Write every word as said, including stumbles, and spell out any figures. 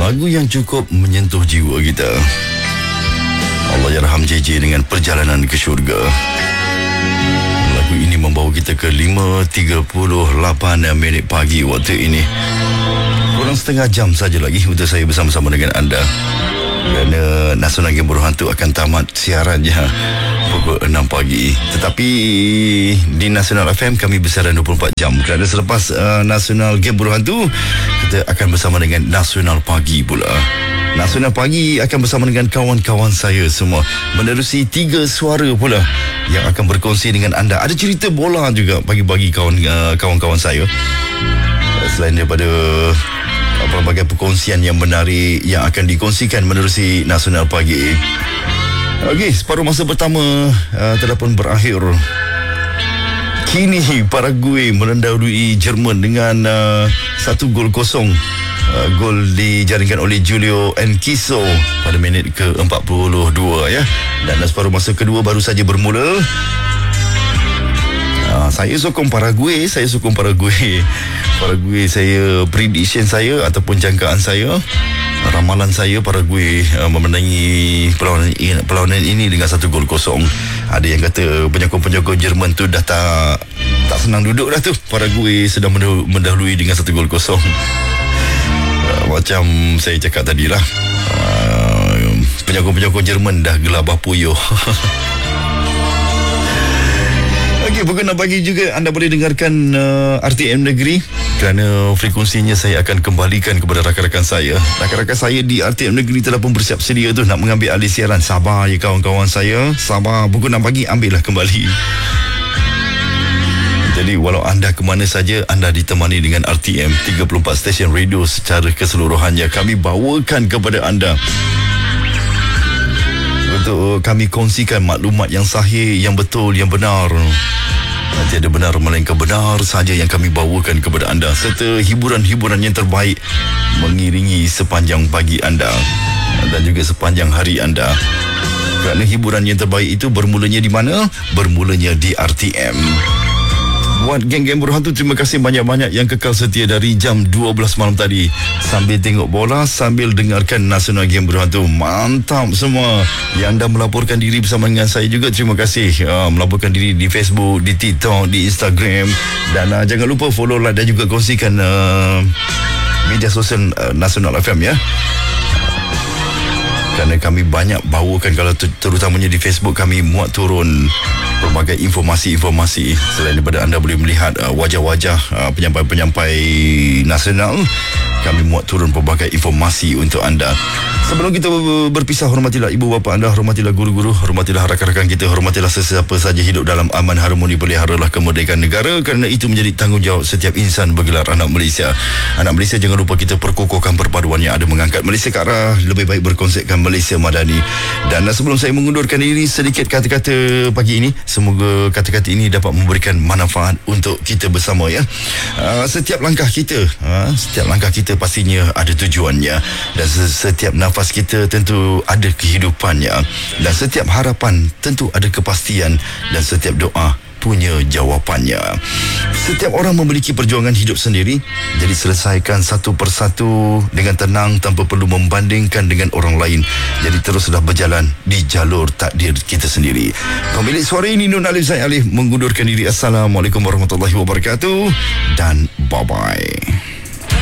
lagu yang cukup menyentuh jiwa kita. Allah yarham J J dengan Perjalanan ke Syurga. Lagu ini membawa kita ke lima tiga puluh lapan minit pagi waktu ini. Kurang setengah jam saja lagi untuk saya bersama-sama dengan anda. Kerana Nasional Game Berhantu akan tamat siarannya pukul enam pagi. Tetapi di Nasional F M kami bersiaran dua puluh empat jam. Kerana selepas uh, Nasional Game Berhantu, kita akan bersama dengan Nasional Pagi pula. Nasional Pagi akan bersama dengan kawan-kawan saya semua, menerusi tiga suara pula yang akan berkongsi dengan anda. Ada cerita bola juga bagi-bagi kawan, uh, kawan-kawan saya. Selain daripada pelbagai perkongsian yang menarik yang akan dikongsikan menerusi Nasional Pagi. Okey, separuh masa pertama uh, telah pun berakhir. Kini Paraguay menendahului Jerman dengan uh, satu gol kosong. Uh, gol dijaringkan oleh Julio Enciso pada minit ke empat puluh dua ya. Dan separuh masa kedua baru saja bermula. Uh, saya sokong Paraguay, saya sokong Paraguay. Paraguay saya, prediction saya ataupun jangkaan saya, ramalan saya Paraguay uh, memenangi perlawanan ini, perlawanan ini dengan satu gol kosong. Ada yang kata penyokong-penyokong Jerman tu dah tak tak senang duduk dah tu. Paraguay sedang mendahului dengan satu gol kosong. Uh, macam saya cakap tadilah, uh, penyokong-penyokong Jerman dah gelabah puyuh. Okey, pukul enam pagi juga anda boleh dengarkan uh, R T M Negeri. Kerana frekuensinya saya akan kembalikan kepada rakan-rakan saya. Rakan-rakan saya di R T M Negeri telah pun bersiap sedia tu nak mengambil alih siaran. Sabar ya kawan-kawan saya. Sabar, pukul enam pagi ambillah kembali. Jadi walau anda ke mana saja, anda ditemani dengan R T M, tiga puluh empat stesen radio secara keseluruhannya. Kami bawakan kepada anda untuk kami kongsikan maklumat yang sahih, yang betul, yang benar. Tiada benar melainkan benar saja yang kami bawakan kepada anda, serta hiburan-hiburan yang terbaik mengiringi sepanjang pagi anda dan juga sepanjang hari anda. Kerana hiburan yang terbaik itu bermulanya di mana? Bermulanya di R T M. Buat geng-geng berhantu, terima kasih banyak-banyak yang kekal setia dari jam dua belas malam tadi, sambil tengok bola, sambil dengarkan Nasional Game Berhantu. Mantap semua. Yang anda melaporkan diri bersama dengan saya juga, terima kasih. uh, Melaporkan diri di Facebook, di TikTok, di Instagram. Dan uh, jangan lupa follow, like dan juga kongsikan uh, media sosial uh, Nasional F M ya. Kerana kami banyak bawakan, kalau terutamanya di Facebook, kami muat turun pelbagai informasi-informasi. Selain daripada anda boleh melihat uh, wajah-wajah uh, penyampai-penyampai nasional, kami muat turun pelbagai informasi untuk anda. Sebelum kita berpisah, hormatilah ibu bapa anda, hormatilah guru-guru, hormatilah rakan-rakan kita, hormatilah sesiapa saja hidup dalam aman, harmoni, peliharalah kemerdekaan negara. Kerana itu menjadi tanggungjawab setiap insan bergelar anak Malaysia. Anak Malaysia, jangan lupa kita perkukuhkan perpaduan yang ada, mengangkat Malaysia ke arah lebih baik, berkonsepkan Malaysia Madani. Dan sebelum saya mengundurkan diri, sedikit kata-kata pagi ini. Semoga kata-kata ini dapat memberikan manfaat untuk kita bersama ya. Uh, setiap langkah kita, uh, setiap langkah kita pastinya ada tujuannya. Dan setiap nafas kita tentu ada kehidupannya. Dan setiap harapan tentu ada kepastian. Dan setiap doa punya jawapannya. Setiap orang memiliki perjuangan hidup sendiri. Jadi selesaikan satu persatu dengan tenang, tanpa perlu membandingkan dengan orang lain. Jadi teruslah berjalan di jalur takdir kita sendiri. Pemilik suara ini Nun Alif Zaid Alif mengundurkan diri. Assalamualaikum warahmatullahi wabarakatuh dan bye-bye.